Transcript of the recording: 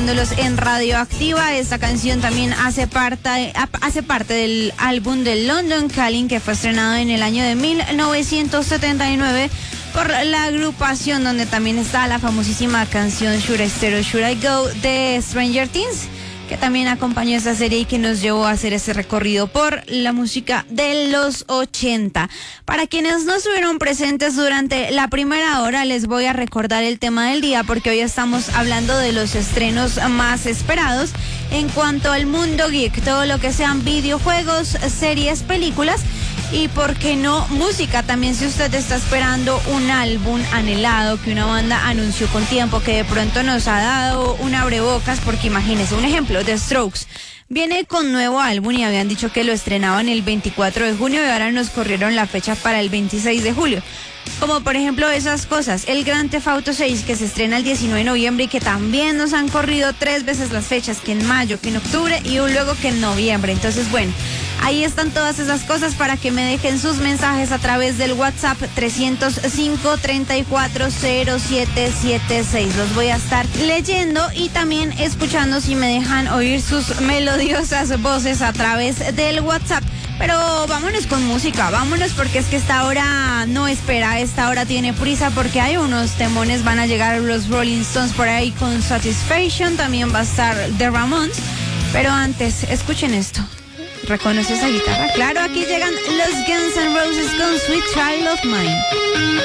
escuchándolos en Radioactiva. Esta canción también hace parte del álbum de London Calling, que fue estrenado en el año de 1979 por la agrupación, donde también está la famosísima canción Should I Stay or Should I Go de Stranger Things, que también acompañó esta serie y que nos llevó a hacer ese recorrido por la música de los 80. Para quienes no estuvieron presentes durante la primera hora, les voy a recordar el tema del día, porque hoy estamos hablando de los estrenos más esperados en cuanto al mundo geek, todo lo que sean videojuegos, series, películas y, por qué no, música. También, si usted está esperando un álbum anhelado que una banda anunció con tiempo, que de pronto nos ha dado un abrebocas, porque imagínese, un ejemplo, The Strokes viene con nuevo álbum y habían dicho que lo estrenaban el 24 de junio y ahora nos corrieron la fecha para el 26 de julio. Como por ejemplo esas cosas, el Grand Theft Auto 6, que se estrena el 19 de noviembre y que también nos han corrido 3 veces las fechas, que en mayo, que en octubre y luego que en noviembre. Entonces, bueno, ahí están todas esas cosas para que me dejen sus mensajes a través del WhatsApp 305-340776. Los voy a estar leyendo y también escuchando si me dejan oír sus melodiosas voces a través del WhatsApp. Pero vámonos con música, vámonos, porque es que esta hora no espera, esta hora tiene prisa, porque hay unos temones. Van a llegar los Rolling Stones por ahí con Satisfaction, también va a estar The Ramones, pero antes, escuchen esto. ¿Reconoce esa guitarra? Claro, aquí llegan los Guns N' Roses con Sweet Child of Mine.